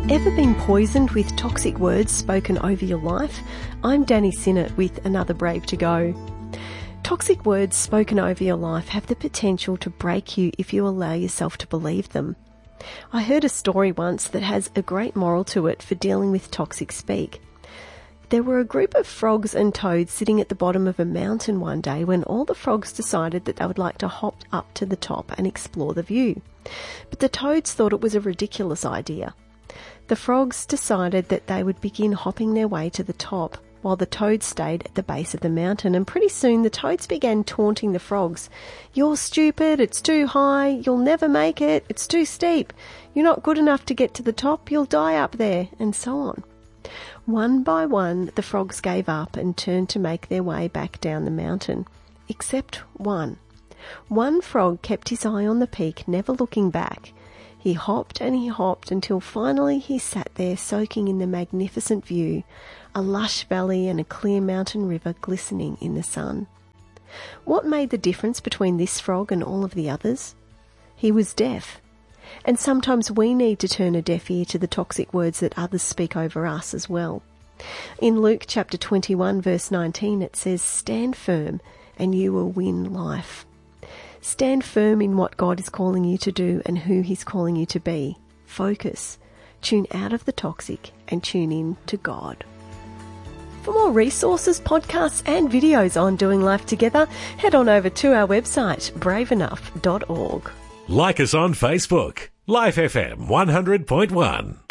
Ever been poisoned with toxic words spoken over your life? I'm Danny Sinnott with Another Brave to Go. Toxic words spoken over your life have the potential to break you if you allow yourself to believe them. I heard a story once that has a great moral to it for dealing with toxic speak. There were a group of frogs and toads sitting at the bottom of a mountain one day when all the frogs decided that they would like to hop up to the top and explore the view. But the toads thought it was a ridiculous idea. The frogs decided that they would begin hopping their way to the top, while the toads stayed at the base of the mountain, and pretty soon the toads began taunting the frogs. "You're stupid, it's too high, you'll never make it, it's too steep, you're not good enough to get to the top, you'll die up there," and so on. One by one, the frogs gave up and turned to make their way back down the mountain, except one. One frog kept his eye on the peak, never looking back. He hopped and he hopped until finally he sat there soaking in the magnificent view, a lush valley and a clear mountain river glistening in the sun. What made the difference between this frog and all of the others? He was deaf. And sometimes we need to turn a deaf ear to the toxic words that others speak over us as well. In Luke chapter 21 verse 19 it says, "Stand firm and you will win life." Stand firm in what God is calling you to do and who He's calling you to be. Focus. Tune out of the toxic and tune in to God. For more resources, podcasts and videos on doing life together, head on over to our website, braveenough.org. Like us on Facebook, Life FM 100.1.